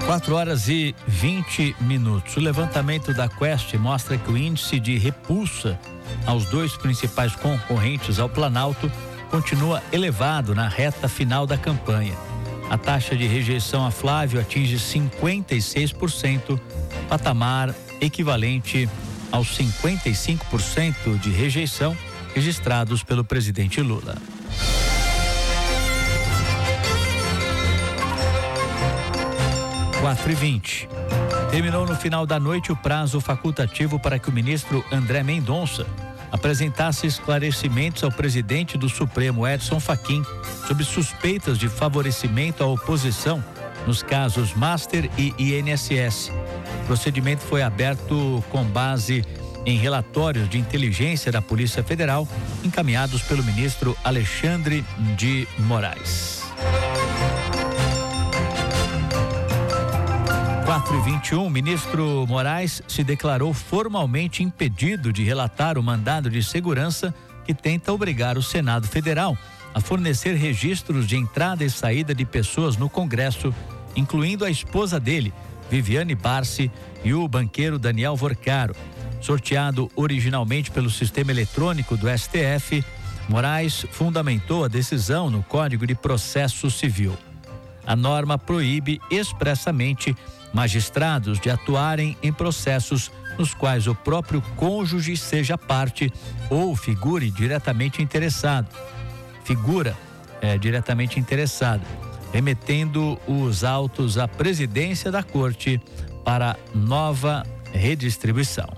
4h20. O levantamento da Quest mostra que o índice de repulsa aos dois principais concorrentes ao Planalto continua elevado na reta final da campanha. A taxa de rejeição a Flávio atinge 56%, patamar equivalente aos 55% de rejeição registrados pelo presidente Lula. Quatro e 20. Terminou no final da noite o prazo facultativo para que o ministro André Mendonça apresentasse esclarecimentos ao presidente do Supremo, Edson Fachin, sobre suspeitas de favorecimento à oposição nos casos Master e INSS. O procedimento foi aberto com base em relatórios de inteligência da Polícia Federal encaminhados pelo ministro Alexandre de Moraes. 4h21, ministro Moraes se declarou formalmente impedido de relatar o mandado de segurança que tenta obrigar o Senado Federal a fornecer registros de entrada e saída de pessoas no Congresso, incluindo a esposa dele, Viviane Barsi, e o banqueiro Daniel Vorcaro. Sorteado originalmente pelo sistema eletrônico do STF, Moraes fundamentou a decisão no Código de Processo Civil. A norma proíbe expressamente magistrados de atuarem em processos nos quais o próprio cônjuge seja parte ou figura diretamente interessada, remetendo os autos à presidência da Corte para nova redistribuição.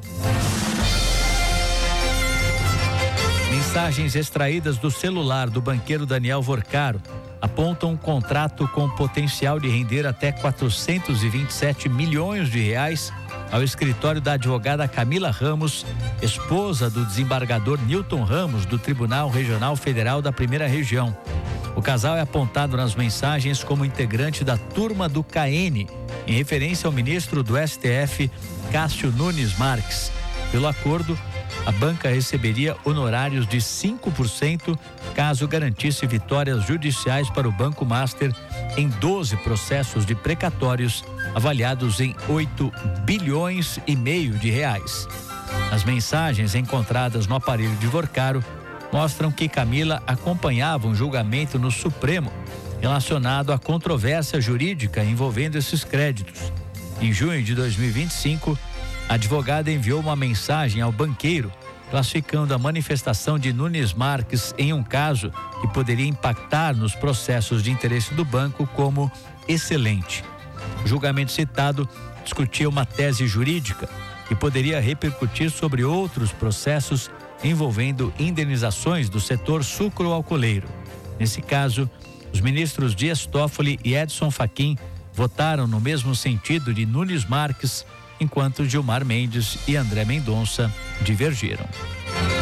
Mensagens extraídas do celular do banqueiro Daniel Vorcaro apontam um contrato com potencial de render até 427 milhões de reais ao escritório da advogada Camila Ramos, esposa do desembargador Newton Ramos, do Tribunal Regional Federal da Primeira Região. O casal é apontado nas mensagens como integrante da turma do KN, em referência ao ministro do STF, Cássio Nunes Marques. Pelo acordo, a banca receberia honorários de 5% caso garantisse vitórias judiciais para o Banco Master em 12 processos de precatórios avaliados em 8 bilhões e meio de reais. As mensagens encontradas no aparelho de Vorcaro mostram que Camila acompanhava um julgamento no Supremo relacionado à controvérsia jurídica envolvendo esses créditos. Em junho de 2025, a advogada enviou uma mensagem ao banqueiro classificando a manifestação de Nunes Marques em um caso que poderia impactar nos processos de interesse do banco como excelente. O julgamento citado discutia uma tese jurídica que poderia repercutir sobre outros processos envolvendo indenizações do setor sucroalcooleiro. Nesse caso, os ministros Dias Toffoli e Edson Fachin votaram no mesmo sentido de Nunes Marques, enquanto Gilmar Mendes e André Mendonça divergiram.